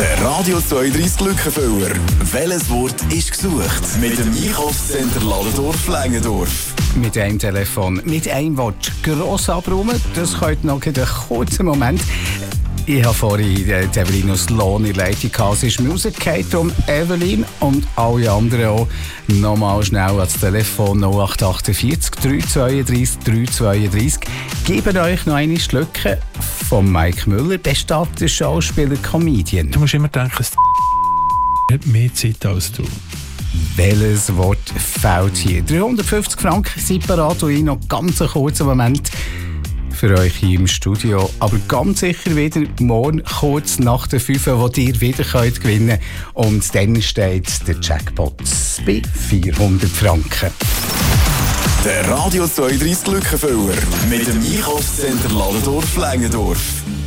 Der Radio 32 Glückenfüller. Welches Wort ist gesucht? Mit dem Einkaufscenter Ladendorf-Längendorf. Mit einem Telefon, mit einem Wort gross abräumen, das könnte noch in einem kurzen Moment. Ich habe vorhin Evelinus Lohn in der Leitung gehabt. Sie ist mir rausgefallen, darum Evelyn und alle anderen auch nochmal schnell ans Telefon 0848 332 332. Geben euch noch eine Lücke von Mike Müller, bestandter Schauspieler, Comedian. Du musst immer denken, es hat mehr Zeit als du. Welches Wort fehlt hier? 350 Franken sind parat und ich noch ganz einen kurzen Moment für euch hier im Studio. Aber ganz sicher wieder morgen kurz nach der 5, wo ihr wieder könnt gewinnen könnt. Und dann steht der Jackpot bei 400 Franken. Der Radio 32 Glückenfüller. Mit dem Einkaufscenter Ladendorf-Längendorf.